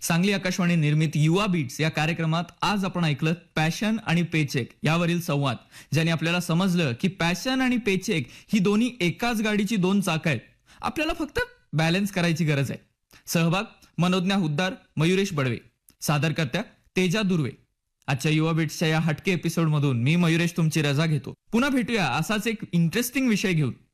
सांगली आकाशवाणी निर्मित युवा बीट्स या कार्यक्रमात आज आपण ऐकलं पॅशन आणि पेचेक यावरील संवाद, ज्याने आपल्याला समजलं की पॅशन आणि पेचेक ही दोन्ही एकाच गाडीची दोन चाकं आहेत. आपल्याला फक्त बॅलन्स करायची गरज आहे. सहभाग मनोज्ञा हुद्दार, मयुरेश बडवे. सादरकर्त्या तेजा दुर्वे. आजच्या युवा बीट्सच्या या हटके एपिसोडमधून मी मयुरेश तुमची रजा घेतो. पुन्हा भेटूया असाच एक इंटरेस्टिंग विषय घेऊन.